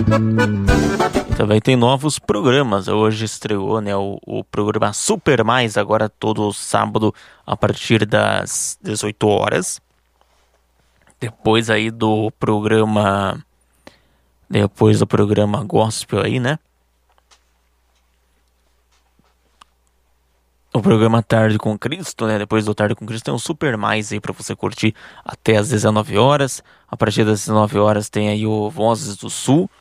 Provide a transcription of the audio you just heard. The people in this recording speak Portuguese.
E também tem novos programas. Hoje estreou, né, o programa Super Mais, agora todo sábado a partir das 18 horas. Depois aí do programa. Depois do programa Gospel aí, né? O programa Tarde com Cristo, né? Depois do Tarde com Cristo tem um Super Mais aí pra você curtir até às 19 horas. A partir das 19 horas tem aí o Vozes do Sul.